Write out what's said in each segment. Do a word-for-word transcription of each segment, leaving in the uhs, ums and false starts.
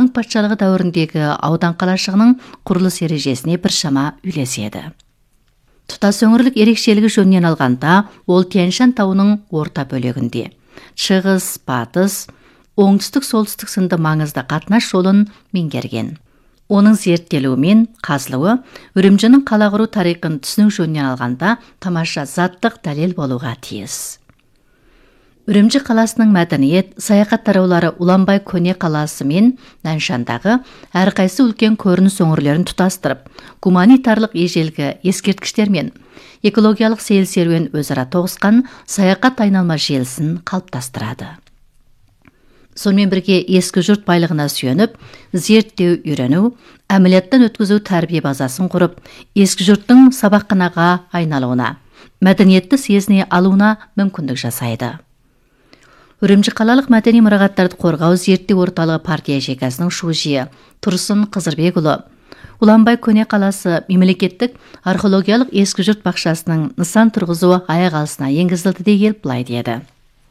Таң патшалығы дәуіріндегі аудан қалашығының құрылыс ережесіне біршама үйлеседі. Тұтас өңірлік ерекшелігі жөнінен алғанда, ол Тянь-Шань тауының орта бөлігінде. Шығыс, батыс, оңтүстік, солтүстік сынды маңызды қатынас жолын меңгерген. Оның зерттелуімен қазылуы Үрімжінің қала құру тарихын түсіну жөнінен алғанда тамаша заттық дәлел болуға тиіс. Үрімжі қаласының мәдениет, саяхат тараулары Уланбай көне қаласы мен Наншандағы әрқайсы үлкен көрініс өңірлерін тұтастырып, гуманитарлық ежелгі ескерткіштер мен экологиялық сейіл серуен өзара тоғысқан саяхат айналма желісін қалыптастырады. Сонымен бірге ескі жұрт байлығына сүйеніп, зерттеу, үйрену, әмілеттен өткізу тәрбие базасын құрып, ескі жұрттың сабақханаға айналуына, мәдениетті сезіне алуына мүмкіндік жасайды. Үрімжі қалалық мәдени мұрағаттарды қорғау зерттеу орталығы партия жекасының шужиы Тұрсын Қызырбекұлы Уланбай көне қаласы мемлекеттік археологиялық ескі жұрт бақшасының нысан тұрғызуы аяқ алысына енгізілді де келіп былай деді.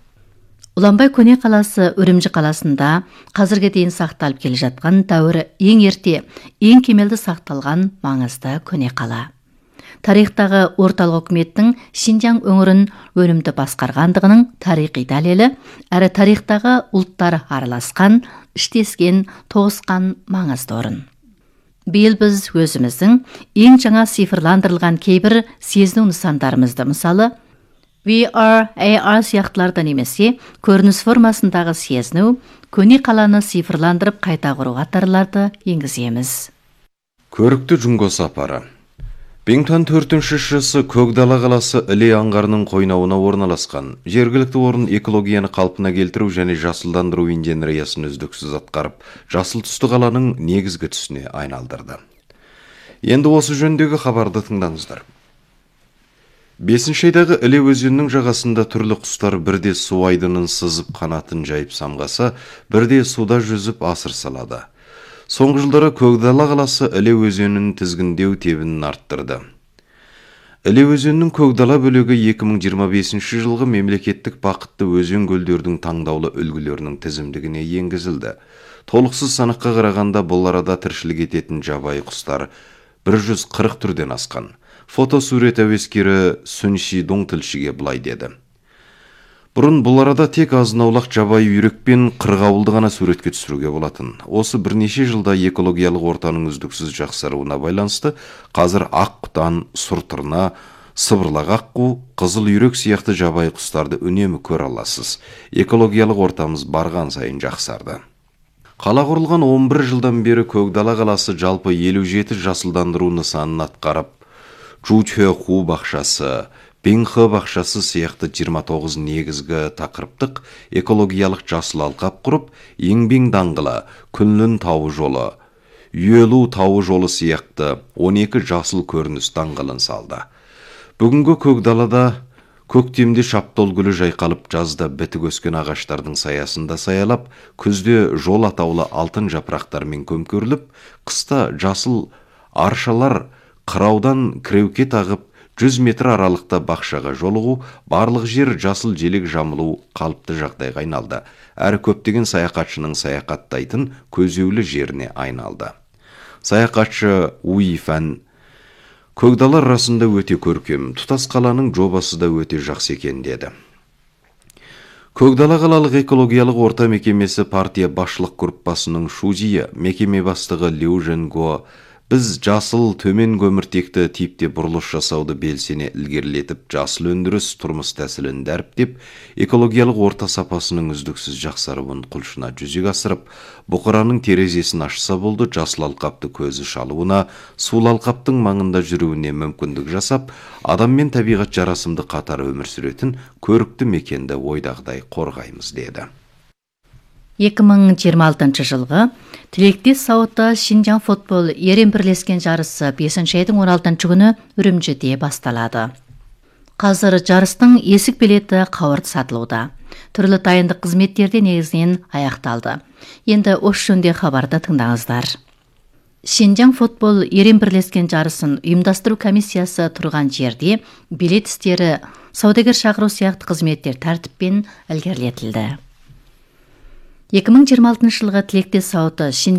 Уланбай көне қаласы Үрімжі қаласында қазірге дейін сақталып келе жатқан дәуірі ең ерте, ең кемелді сақталған маңызды көне қала. Тарихтағы орталық үкіметтің Шинжаң өңірін өнімді басқарғандығының тарихи дәлелі, әрі тарихтағы ұлттар араласқан, іштескен, тоғысқан маңызды орын. Биыл біз өзіміздің ең жаңа цифрландырылған кейбір сезіну нысандарымызды, мысалы, ви ар, эй ар сияқтылардан немесе көрініс формасындағы сезіну, көне қаланы цифрландырып қайта құру қатарларды енгіземіз. Көрікті Жұңго сапары. Беңтан төртінші шысы Көкдала қаласы Іле аңғарының қойнауына орналасқан. Жергілікті орын экологияны қалпына келтіру және жасылдандыру инженериясын үздіксіз атқарып, жасыл түсті қаланың негізгі түсіне айналдырды. Енді осы жөндегі хабарды тыңдаңыздар. Бесінші айдағы Іле өзенінің жағасында түрлі құстар бірде су айдынын сызып қанатын жайып самғаса, бірде суда жүзіп асыр салады. Соңғы жылдары Көкдала қаласы Іле өзенінің тізгіндеу тебінін арттырды. Іле өзенінің Көкдала бөлігі екі мың жиырма бесінші жылғы мемлекеттік бақытты өзен көлдердің таңдаулы үлгілерінің тізімдігіне енгізілді. Толықсыз санаққа қарағанда бұл арада тіршілік ететін жабайы құстар бір жүз қырық түрден асқан. Фотосурет әуескері Сүн Шидong тілшіге былай деді. Бұрын бұл арада тек азынаулақ жабайы үйрек пен қырғауылды ғана суретке түсіруге болатын. Осы бірнеше жылда экологиялық ортаның үздіксіз жақсаруына байланысты қазір ақ құтан, сұр тырна, сыбырлақ аққу, қызыл үйрек сияқты жабайы құстарды үнемі көре аласыз. Экологиялық ортамыз барған сайын жақсарды. Қала құрылған он бір жылдан бері Көкдала қаласы жалпы елу жеті жасылдандыру нысанын атқарып, Чучхэ-ху бақшасы, Бенхэ бақшасы сияқты жиырма тоғыз негізгі тақырыптық экологиялық жасыл алқап құрып, Еңбең даңғылы, Күнлін тауы жолы, Үйелу тауы жолы сияқты он екі жасыл көрініс даңғылын салды. Бүгінгі Көкдалада көктемде шаптол гүлі жайқалып, жазда бітік өскен ағаштардың саясында саялап, күзде жол атаулы алтын жапырақтармен көмкеріліп, қыста жасыл аршалар қыраудан кіреуке тағып, жүз метр аралықта бақшаға жолығу, барлық жер жасыл желек жамылу қалыпты жағдайға айналды. Әрі көптеген саяхатшының саяхаттайтын көзеулі жеріне айналды. Саяхатшы Уи Фан Көкдала арасында өте көркем, тұтас қаланың жобасы да өте жақсы екен деді. Көкдала қалалық экологиялық орта мекемесі партия басшылық группасының шужиі, мекеме бастығы Лю Женго, біз жасыл төмен көміртекті типте бұрылыс жасауды белсене ілгерілетіп, жасыл өндіріс тұрмыс тәсілін дәріптеп, экологиялық орта сапасының үздіксіз жақсаруын құлшына жүзеге асырып, бұқараның терезесін ашса болды, жасыл алқапты көзі шалуына, сул алқаптың маңында жүруіне мүмкіндік жасап, адам мен табиғат жарасымды қатар өмір сүретін көрікті мекенді ойдағыдай қорғаймыз деді. екі мың жиырма алтыншы жылғы Тілектес сауыты Шинжаң футбол ерен бірлескен жарысы бесінші айдың он алтыншы күні Үрімжіде басталады. Қазір жарыстың есік билеті қауырт сатылуда. Түрлі дайындық қызметтерде негізінен аяқталды. Енді осы жөнінде хабарды тыңдаңыздар. Шинжаң футбол ерен бірлескен жарысын ұйымдастыру комиссиясы тұрған жерде билет істері, саудагер шақыру сияқты қызметтер тәртіппен ілгерілетілді. екі мың жиырма алтыншы жылғы Тілектес сауыты